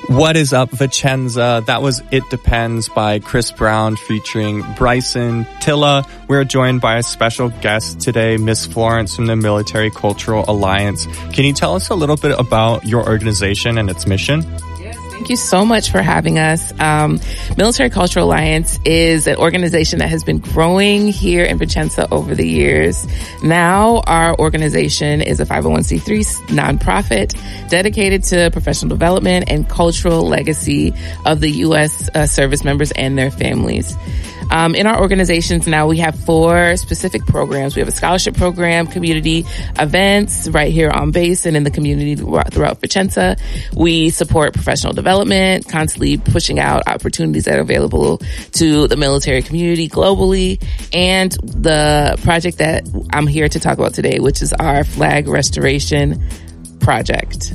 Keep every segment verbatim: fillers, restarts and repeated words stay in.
What is up, Vicenza? That was It Depends by Chris Brown featuring Bryson Tilla. We're joined by a special guest today, Miss Florence from the Military Cultural Alliance. Can you tell us a little bit about your organization and its mission? Thank you so much for having us. Um, Military Cultural Alliance is an organization that has been growing here in Vicenza over the years. Now our organization is a five oh one c three nonprofit dedicated to professional development and cultural legacy of the U S uh, service members and their families. Um, in our organizations now, we have four specific programs. We have a scholarship program, community events right here on base and in the community throughout Vicenza. We support professional development, constantly pushing out opportunities that are available to the military community globally, and the project that I'm here to talk about today, which is our flag restoration project.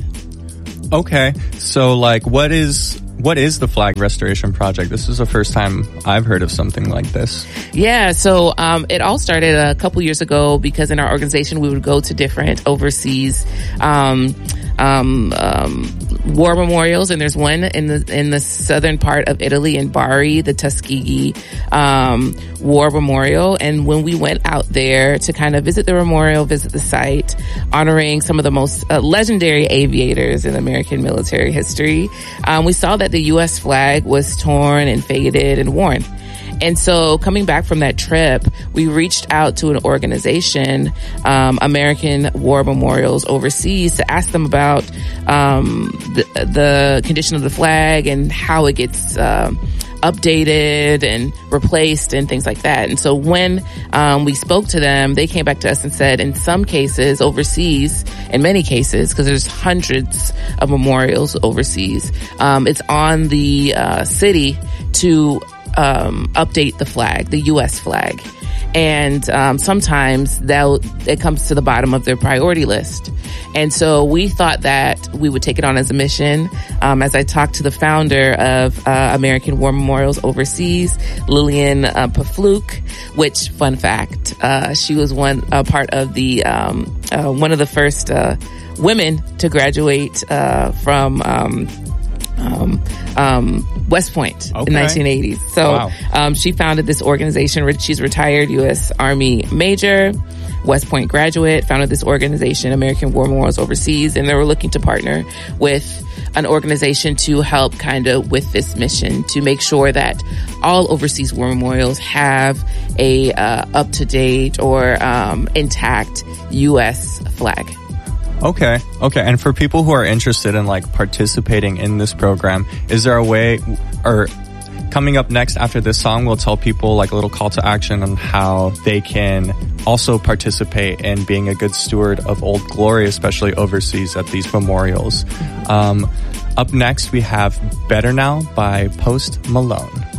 Okay, so like what is... What is the Flag Restoration Project? This is the first time I've heard of something like this. Yeah, so um, it all started a couple years ago because in our organization we would go to different overseas um, um, um, war memorials, and there's one in the in the southern part of Italy in Bari, the Tuskegee um, War Memorial. And when we went out there to kind of visit the memorial, visit the site, honoring some of the most uh, legendary aviators in American military history, um, we saw that the U S flag was torn and faded and worn. And so coming back from that trip, we reached out to an organization, um, American War Memorials Overseas, to ask them about um, the, the condition of the flag and how it gets uh, updated and replaced and things like that. And so when um, we spoke to them, they came back to us and said, in some cases overseas, in many cases, because there's hundreds of memorials overseas, um, it's on the uh, city to um, update the flag, the U S flag. And um, sometimes that it comes to the bottom of their priority list. And so we thought that we would take it on as a mission. Um, as I talked to the founder of uh, American War Memorials Overseas, Lillian uh, Pafluk, which, fun fact, uh, she was one uh, part of the um, uh, one of the first uh, women to graduate uh, from. Um, Um, um, West Point okay. in nineteen eighties. So, wow. um, she founded this organization. She's retired U S Army Major, West Point graduate, founded this organization, American War Memorials Overseas, and they were looking to partner with an organization to help kind of with this mission to make sure that all overseas war memorials have a, uh, up-to-date or, um, intact U S flag. Okay. Okay. And for people who are interested in like participating in this program, is there a way, or coming up next after this song, we'll tell people like a little call to action on how they can also participate in being a good steward of Old Glory, especially overseas at these memorials. Um, up next, we have Better Now by Post Malone.